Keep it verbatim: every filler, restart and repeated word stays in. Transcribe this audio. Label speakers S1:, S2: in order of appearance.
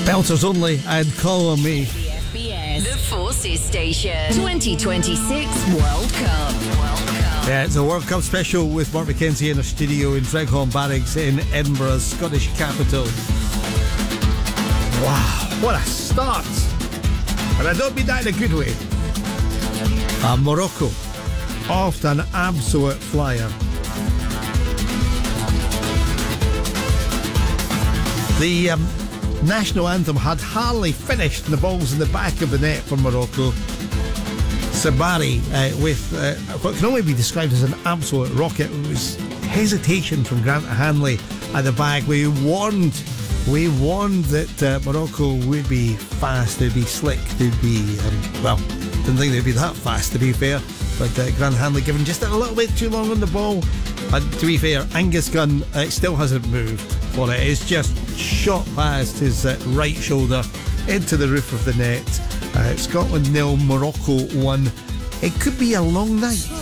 S1: Belters Only and Call On Me.
S2: The F B S, the Forces Station, twenty twenty-six World Cup. World Cup.
S1: Yeah, it's a World Cup special with Mark McKenzie in our studio in Fregholm Barracks in Edinburgh's Scottish capital. Wow, what a start! And I don't mean that in a good way. Uh, Morocco, off to an absolute flyer. The um, national anthem had hardly finished and the ball's in the back of the net for Morocco. Sabari uh, with uh, what can only be described as an absolute rocket. It was hesitation from Grant Hanley at the back. We warned we warned that uh, Morocco would be fast, they'd be slick, they'd be um, well, didn't think they'd be that fast to be fair, but uh, Grant Hanley given just a little bit too long on the ball. And to be fair, Angus Gunn uh, still hasn't moved for it. It's just shot past his uh, right shoulder into the roof of the net. Uh, Scotland nil, Morocco one. It could be a long night.